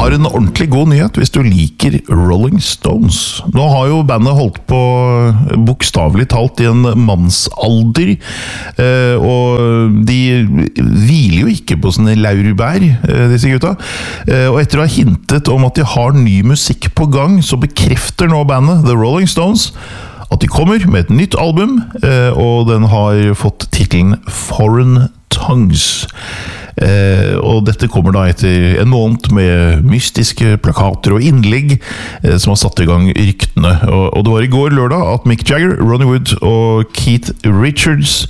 har en ordentlig god nyhet hvis du liker Rolling Stones. Nå har jo bandet holdt på bokstavelig talt i en mannsalder, og de hviler jo ikke på sånne laurbær, disse gutta. Og etter å ha hintet om at de har ny musikk på gang, så bekrefter nå bandet The Rolling Stones at de kommer med et nytt album, og den har fått titelen Foreign Tongues. Og dette kommer da etter en måned med mystiske plakater og innlegg som har satt i gang ryktene. Og det var i går lørdag at Mick Jagger, Ronnie Wood og Keith Richards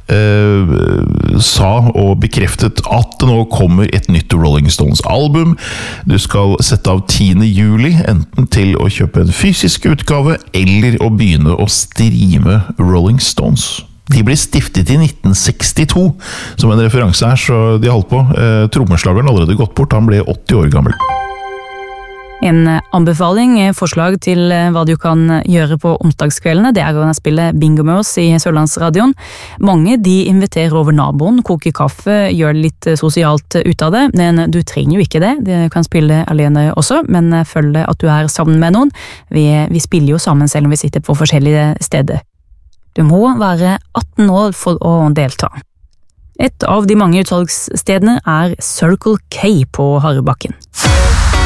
sa og bekreftet at det nå kommer et nytt Rolling Stones album. Du skal sette av 10. juli enten til å kjøpe en fysisk utgave eller å begynne å streame Rolling Stones. De ble stiftet i 1962, som en referanse her, så de holdt på. Trommeslageren allerede gått bort, han ble 80 år gammel. En anbefaling, forslag til hva du kan gjøre på onsdagskveldene, det er å spille Bingo med oss i Sørlandsradioen. Mange de inviterer over naboen, koker kaffe, gjør litt sosialt ut av det, men du trenger jo ikke det. Du kan spille alene også, men følg det at du er sammen med noen. Vi spiller jo sammen selv om vi sitter på forskjellige steder. Du må være 18 år for å delta. Et av de mange utsalgsstedene er Circle K på Harrebakken.